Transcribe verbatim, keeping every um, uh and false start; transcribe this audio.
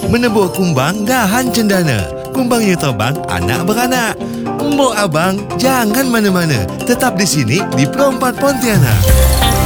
menebuk kumbang dahan cendana. Kumbangnya terbang anak beranak. Mbok abang, jangan mana-mana. Tetap di sini di Pro empat Pontianak.